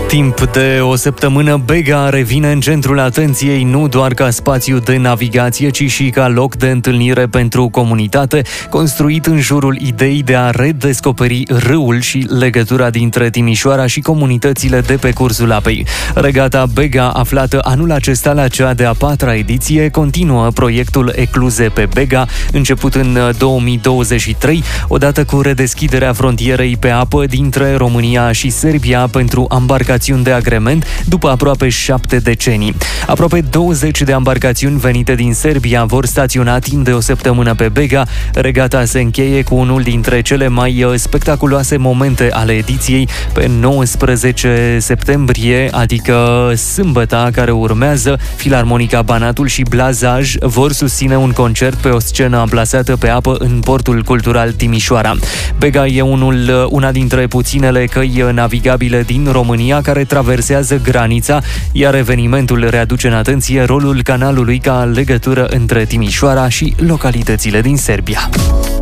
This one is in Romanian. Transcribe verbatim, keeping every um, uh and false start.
Timp de o săptămână, Bega revine în centrul atenției nu doar ca spațiu de navigație, ci și ca loc de întâlnire pentru comunitate, construit în jurul ideii de a redescoperi râul și legătura dintre Timișoara și comunitățile de pe cursul apei. Regata Bega, aflată anul acesta la cea de-a patra ediție, continuă proiectul Ecluze pe Bega, început în două mii douăzeci și trei, odată cu redeschiderea frontierei pe apă dintre România și Serbia pentru embarcațiuni de agrement după aproape șapte decenii. Aproape douăzeci de embarcațiuni venite din Serbia vor staționa timp de o săptămână pe Bega. Regata se încheie cu unul dintre cele mai spectaculoase momente ale ediției pe nouăsprezece septembrie, adică sâmbăta care urmează. Filarmonica Banatul și Blazaj vor susține un concert pe o scenă amplasată pe apă în portul cultural Timișoara. Bega e unul, una dintre puținele căi navigabile din România care traversează granița, iar evenimentul readuce în atenție rolul canalului ca legătură între Timișoara și localitățile din Serbia.